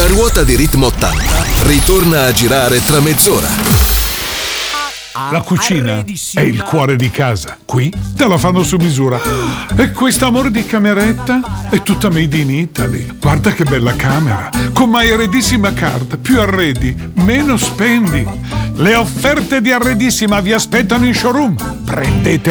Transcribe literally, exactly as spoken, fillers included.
La ruota di Ritmo ottanta ritorna a girare tra mezz'ora. La cucina è il cuore di casa. Qui te la fanno su misura. E questo amore di cameretta è tutta made in Italy. Guarda che bella camera. Con My Arredissima Card. Più arredi, meno spendi. Le offerte di Arredissima vi aspettano in showroom. Prendete